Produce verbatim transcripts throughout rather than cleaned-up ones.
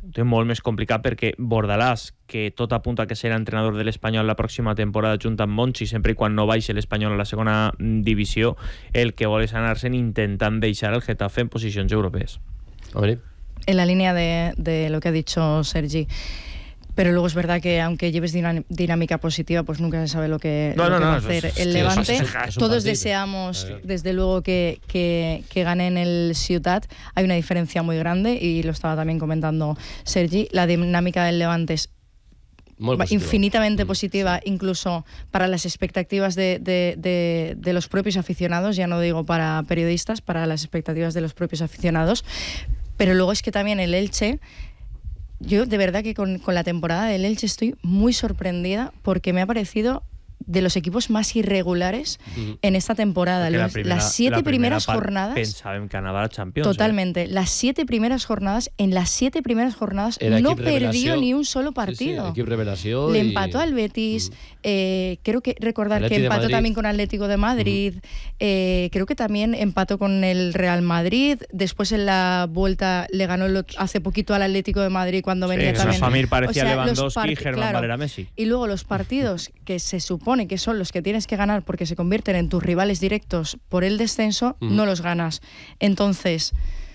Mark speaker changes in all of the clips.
Speaker 1: ho té molt més complicat perquè Bordalàs, que tot apunta que serà entrenador de l'Espanyol la pròxima temporada junt amb Monchi, sempre i quan no baixi l'Espanyol a la segona divisió, el que vol és anar-se'n intentant deixar el Getafe en posicions europees.
Speaker 2: En la línea de, de lo que ha dicho Sergi. Pero luego es verdad que aunque lleves dinámica positiva, pues nunca se sabe lo que,
Speaker 1: no,
Speaker 2: lo
Speaker 1: no,
Speaker 2: que
Speaker 1: no,
Speaker 2: va a hacer
Speaker 1: es,
Speaker 2: el
Speaker 1: es,
Speaker 2: Levante.
Speaker 1: es, es, es
Speaker 2: Todos
Speaker 1: partido.
Speaker 2: deseamos, desde luego, que, que, que gane en el Ciutat. Hay una diferencia muy grande y lo estaba también comentando Sergi. La dinámica del Levante es infinitamente positiva, mm. incluso para las expectativas de, de, de, de los propios aficionados, ya no digo para periodistas, para las expectativas de los propios aficionados. Pero luego es que también el Elche... Yo de verdad que con, con la temporada del Elche estoy muy sorprendida porque me ha parecido de los equipos más irregulares uh-huh. en esta temporada. Los, primera, las siete primeras jornadas...
Speaker 1: Pensaban que ganaba la Champions.
Speaker 2: Totalmente. Eh. Las siete primeras jornadas, en las siete primeras jornadas
Speaker 3: Era
Speaker 2: no perdió ni un solo partido.
Speaker 3: Sí, sí, revelación
Speaker 2: Le
Speaker 3: y...
Speaker 2: empató al Betis. Uh-huh. eh, creo que recordar
Speaker 3: Atleti
Speaker 2: que empató
Speaker 3: Madrid.
Speaker 2: también con Atlético de Madrid. Uh-huh. eh, creo que también empató con el Real Madrid. Después en la vuelta le ganó el, hace poquito al Atlético de Madrid cuando
Speaker 1: sí,
Speaker 2: venía también.
Speaker 1: Samir parecía
Speaker 2: o sea,
Speaker 1: Lewandowski
Speaker 2: part-
Speaker 1: y Germán
Speaker 2: claro,
Speaker 1: Valera Messi.
Speaker 2: Y luego los partidos que se supone que son los que tienes que ganar porque se convierten en tus rivales directos por el descenso, uh-huh. no los ganas. Entonces,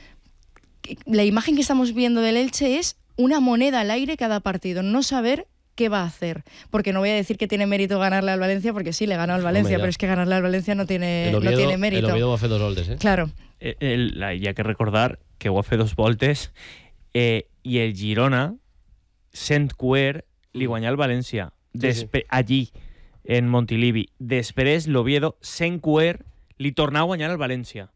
Speaker 2: la imagen que estamos viendo del Elche es una moneda al aire cada partido, no saber qué va a hacer. Porque no voy a decir que tiene mérito ganarle al Valencia, porque sí, le ganó al Valencia, pero es que ganarle al Valencia no tiene,
Speaker 3: el Oviedo,
Speaker 2: no tiene mérito.
Speaker 3: El Oviedo va a hacer dos voltes, ¿eh?
Speaker 2: Claro.
Speaker 1: El, el, hay que recordar que va a hacer dos voltes eh, y el Girona, Saint Cuer, li guanyà al València. Despe- sí, sí. Allí, en Montilivi. Després, l'Oviedo, Saint Cuer, li tornà a guanyar al València.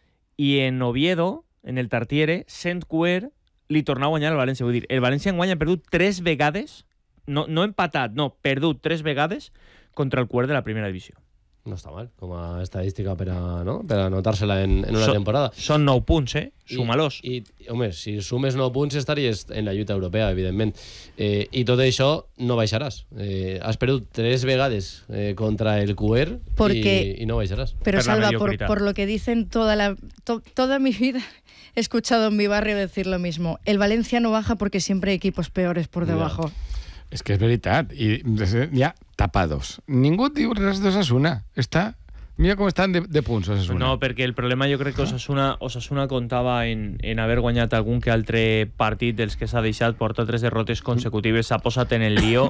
Speaker 1: I en Oviedo, en el Tartiere, Saint Cuer li tornà a guanyar al València. Vull dir, el València enguany ha perdut tres vegades, no, no empatat, no, perdut tres vegades contra el Cuer de la primera divisió.
Speaker 3: No està mal, com a estadística per a, no? per a anotar-se-la en, en una
Speaker 1: so,
Speaker 3: temporada.
Speaker 1: Són nou punts, eh? Súmalos.
Speaker 3: I, i, home, si sumes nou punts estaries en la lluita europea, evidentment. Eh, I tot això no baixaràs. Eh, has perdut tres vegades eh, contra el Cuer
Speaker 2: Porque,
Speaker 3: y, y no baixaràs.
Speaker 2: Pero Salva, por, por lo que dicen toda, la, to, toda mi vida... He escuchado en mi barrio decir lo mismo. El Valencia no baja porque siempre hay equipos peores por debajo.
Speaker 4: És que és veritat. I ja tapados. Ningú diu res d'Osasuna. Està... Mira com estan de, de punts, Osasuna.
Speaker 1: No, perquè el problema jo crec que Osasuna, Osasuna comptava en, en haver guanyat algun que altre partit dels que s'ha deixat, porta tres derrotes consecutives, s'ha posat en el lío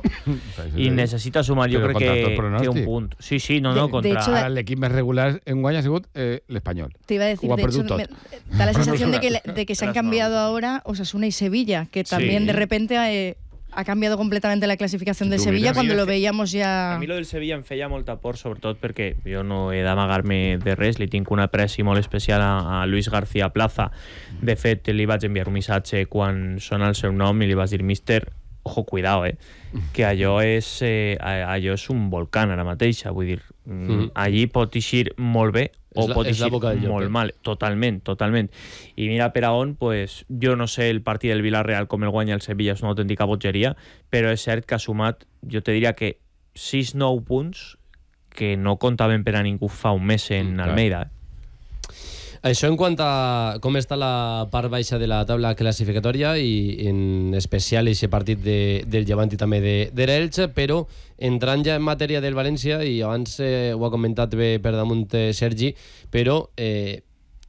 Speaker 1: i necessita sumar, jo
Speaker 4: Però
Speaker 1: crec que,
Speaker 4: que
Speaker 1: un punt. Sí, sí, no, no,
Speaker 2: de,
Speaker 1: contra...
Speaker 2: de hecho,
Speaker 4: Ara l'equip més regular en guany ha sigut eh, l'Espanyol.
Speaker 2: Te iba a decir, de hecho, me, da la sensación de que, de que se han cambiado ahora Osasuna y Sevilla, que también sí. de repente... Eh, ha cambiado completamente la clasificación de Sevilla cuando lo veíamos ya...
Speaker 1: A mi lo del Sevilla em feia molta por, sobretot perquè jo no he d'amagar-me de res, li tinc una apreci molt especial a, a Luis García Plaza. De fet, li vaig enviar un missatge quan sona el seu nom i li vaig dir, mister, ojo, cuidado, eh, que allò és, eh, allò és un volcán ara mateixa, vull dir, mm. allí pot eixir molt bé o
Speaker 3: la,
Speaker 1: pot eixir molt
Speaker 3: lloc,
Speaker 1: mal, totalment, totalment. I mira per a on, pues, jo no sé el partit del Villarreal com el guanya el Sevilla, és una autèntica botgeria, però és cert que ha sumat, jo te diria que sis nou punts que no comptaven per a ningú fa un mes en mm, Almeida. Eh?
Speaker 3: Això en quant a com està la part baixa de la taula classificatòria i en especial aquest partit de, del Llevant i també de, de l'Elx, però entrant ja en matèria del València, i abans eh, ho ha comentat bé per damunt eh, Sergi, però eh,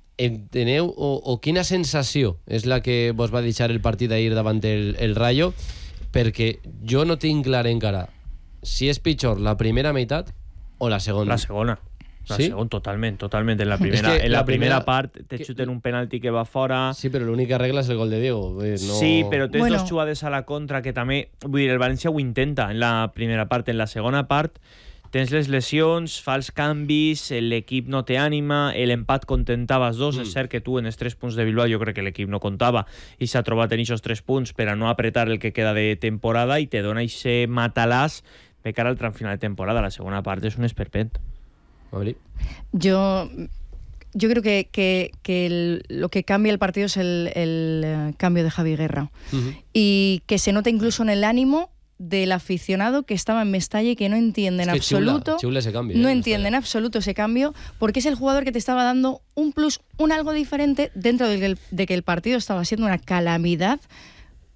Speaker 3: enteneu o, o quina sensació és la que vos va deixar el partit d'ahir davant el, el Rayo, perquè jo no tinc clar encara si és pitjor la primera meitat o la segona.
Speaker 1: La segona. La
Speaker 3: ¿Sí?
Speaker 1: Segunda, totalment, totalment. En la primera,
Speaker 3: es que
Speaker 1: en la,
Speaker 3: la
Speaker 1: primera,
Speaker 3: primera
Speaker 1: part te xuten un penalti que va fora.
Speaker 3: Sí, però l'única regla és el gol de Diego. Eh, no...
Speaker 1: Sí, però tens
Speaker 2: bueno.
Speaker 1: dos jugades a la contra que també... Vull dir, el València ho intenta en la primera part. En la segona part tens les lesions, fa els canvis, l'equip no té ànima, l'empat contentava els dos. Mm. És cert que tu en els tres punts de Bilbao jo crec que l'equip no comptava i s'ha trobat en aquests tres punts per a no apretar el que queda de temporada i te dona aquest matalàs de cara al tram final de temporada. La segona part és un esperpent.
Speaker 2: Yo, yo creo que, que, que el, lo que cambia el partido es el, el uh, cambio de Javi Guerra. Uh-huh. Y que se nota incluso en el ánimo del aficionado que estaba en Mestalla y que no entiende en
Speaker 3: es que
Speaker 2: absoluto,
Speaker 3: chula, chula ese cambio,
Speaker 2: no
Speaker 3: eh,
Speaker 2: entiende en absoluto ese cambio, porque es el jugador que te estaba dando un plus, un algo diferente dentro de que el, de que el partido estaba siendo una calamidad